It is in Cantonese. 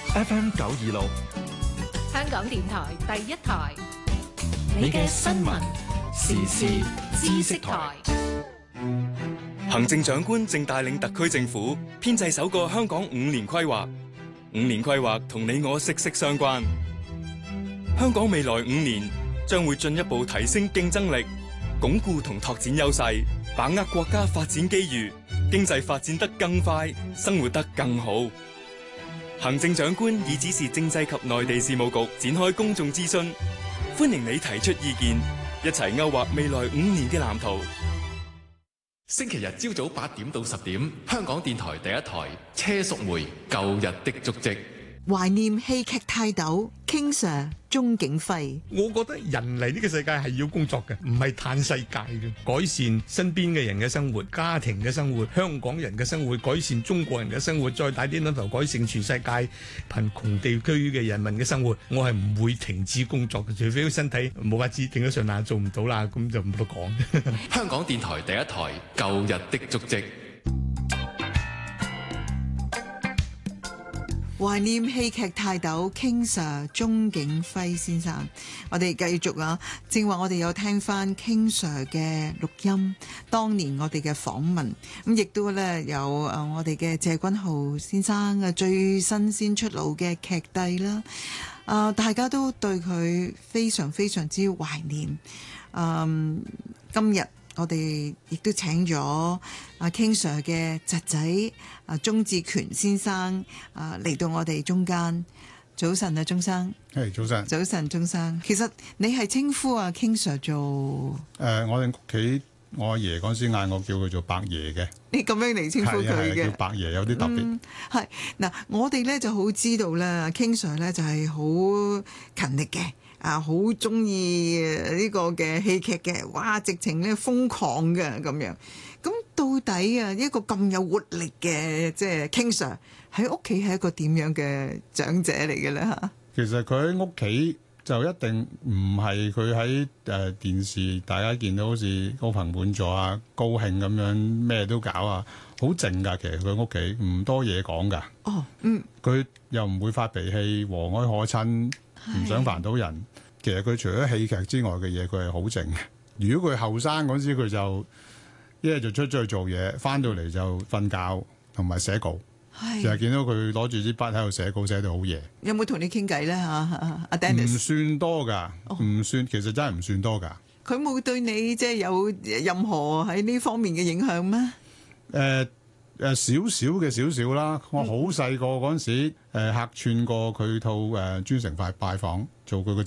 FM 926， 香港電台第一台， 你嘅新聞時事知識台。 行政長官正帶領特區政府編製首個香港5年規劃。5年規劃同你我息息相關。香港未來5年將會進一步提升競爭力，鞏固同拓展優勢，把握國家發展機遇，經濟發展得更快，生活得更好。行政長官已指示政制及內地事務局展開公眾諮詢，歡迎你提出意見，一齊勾畫未來5年嘅藍圖。 星期日朝早8點到10點，香港電台第一台車淑梅舊日的足跡， 懷念戲劇泰斗 King Sir 鍾景輝。 我覺得人嚟呢個世界係要工作嘅，唔係嘆世界嘅。改善身邊嘅人嘅生活、家庭嘅生活、香港人嘅生活，改善中國人嘅生活，再大啲諗頭改善全世界貧窮地區嘅人民嘅生活。我係唔會停止工作嘅，除非身體冇法子頂得順啦，做唔到啦，咁就唔得講。 香港電台第一台舊日的足跡。 懷念戲劇泰斗 King Sir 鍾景輝先生，我哋繼續啊！正話我哋有聽翻 King Sir 嘅錄音，當年我哋嘅訪問，咁亦都咧有我哋嘅謝君豪先生嘅最新鮮出爐嘅劇帝啦。大家都對佢非常非常之懷念。今日我哋亦都請咗阿 King Sir 嘅侄仔鍾志權先生嚟到我哋中間。早晨啊，鍾生。 係早晨。 早晨，鍾生。其實你係稱呼阿 King Sir 做我哋屋企我阿爺嗰陣時嗌我叫佢做伯爺嘅。 你咁樣嚟稱呼佢嘅？ 叫伯爺有啲特別。 係嗱，我哋咧就好知道咧，King Sir 咧就係好勤力嘅。好中意呢個嘅戲劇嘅，哇！直情咧瘋狂嘅咁樣。咁到底一個咁有活力嘅即係 King Sir 喺屋企係一個點樣嘅長者嚟嘅咧嚇？ 其實佢喺屋企就一定唔係佢喺電視大家見到好似高朋滿座啊、高興咁樣咩都搞啊，好靜㗎。其實佢屋企唔多嘢講㗎。 哦， 佢又唔會發脾氣，和藹可親。唔想煩到人，其實佢除咗戲劇之外嘅嘢，佢係好靜嘅。如果佢後生嗰時，佢就一係就出咗去做嘢，翻到嚟就瞓覺同埋寫稿。成日見到佢攞住支筆喺度寫稿，寫到好夜。 有冇同你傾偈咧嚇？阿 Dennis 唔算多㗎，唔算，其實真係唔算多㗎。 佢冇對你即係有任何喺呢方面嘅影響咩？ 少少啦，我好細個嗰陣時，客串過佢套專程拜訪，做佢個